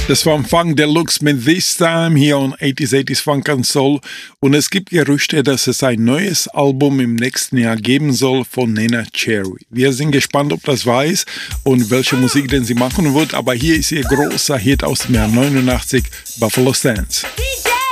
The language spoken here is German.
Das war Funk Deluxe mit This Time hier on 80s Funk and Soul. Und es gibt Gerüchte, dass es ein neues Album im nächsten Jahr geben soll von Neneh Cherry. Wir sind gespannt, ob das wahr ist und welche Musik denn sie machen wird. Aber hier ist ihr großer Hit aus dem Jahr 89, Buffalo Stance.